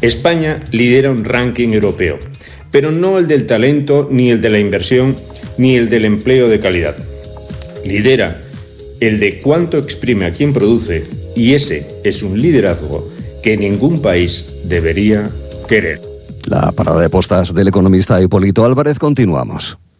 España lidera un ranking europeo, pero no el del talento, ni el de la inversión, ni el del empleo de calidad. Lidera el de cuánto exprime a quien produce, y ese es un liderazgo que ningún país debería querer. La parada de postas del economista Hipólito Álvarez. Continuamos.